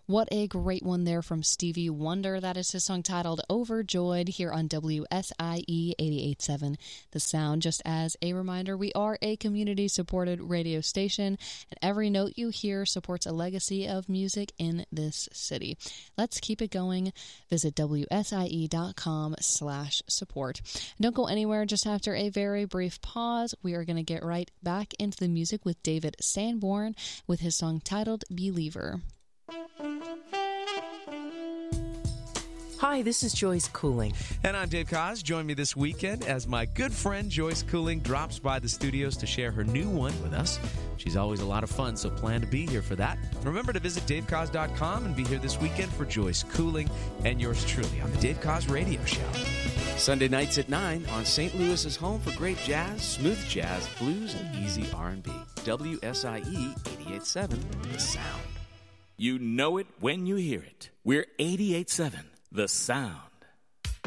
What a great one there from Stevie Wonder. That is his song titled Overjoyed here on WSIE 88.7 The Sound. Just as a reminder, we are a community-supported radio station, and every note you hear supports a legacy of music in this city. Let's keep it going. Visit WSIE.com/support. Don't go anywhere. Just after a very brief pause, we are going to get right back into the music with David Sanborn with his song titled Believer. Hi, this is Joyce Cooling. And I'm Dave Koz. Join me this weekend as my good friend Joyce Cooling drops by the studios to share her new one with us. She's always a lot of fun, so plan to be here for that. Remember to visit davekoz.com and be here this weekend for Joyce Cooling and yours truly on the Dave Koz Radio Show. Sunday nights at 9 on St. Louis's home for great jazz, smooth jazz, blues, and easy R&B. WSIE 88.7 The Sound. You know it when you hear it. We're 88.7 The Sound.